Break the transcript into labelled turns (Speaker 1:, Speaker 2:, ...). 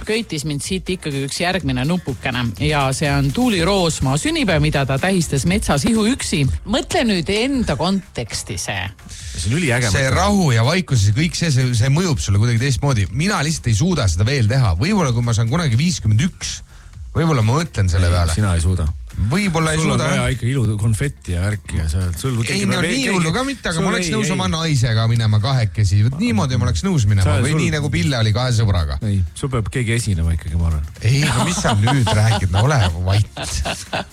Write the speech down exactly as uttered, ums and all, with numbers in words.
Speaker 1: köitis mind siit ikkagi üks järgmine nupukene ja see on Tuuli Roosmaa sünnipäev, mida ta tähistas metsas ihu üksi. Mõtle nüüd enda konteksti see.
Speaker 2: See on üliäge.
Speaker 3: See rahu ja vaikus ja kõik see, see, see mõjub sulle kuidagi teistmoodi. Mina lihtsalt ei suuda seda veel teha. Võib-olla kui ma saan kunagi viiskümmend üks, võib-olla ma mõtlen selle
Speaker 2: ei,
Speaker 3: peale.
Speaker 2: Sina ei suuda.
Speaker 3: Võib-olla ei
Speaker 2: sul
Speaker 3: suuda.
Speaker 2: Sul on vaja ikka ilu konfetti ja värki ja seal, sul
Speaker 3: ei, no nii hullu ka mitte, aga ma oleks nõus ei, oma naisega minema kahekesi. Niimoodi ma oleks nõus minema või sul... nii nagu Pille oli kahe sõbraga.
Speaker 2: Ei, sul peab keegi esinema ikkagi, ma arvan.
Speaker 3: Ei, no mis sa nüüd räägid, no ole vait.